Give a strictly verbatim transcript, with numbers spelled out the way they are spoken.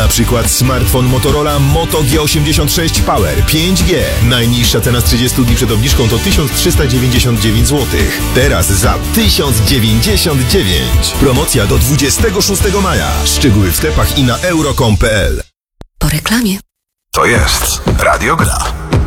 Na przykład smartfon Motorola Moto G osiemdziesiąt sześć Power pięć G. Najniższa cena z trzydziestu dni przed obniżką to tysiąc trzysta dziewięćdziesiąt dziewięć złotych. Teraz za tysiąc dziewięćdziesiąt dziewięć. Promocja do dwudziestego szóstego maja. Szczegóły w sklepach i na euro kropka com kropka p l. Po reklamie. To jest Radio Gra.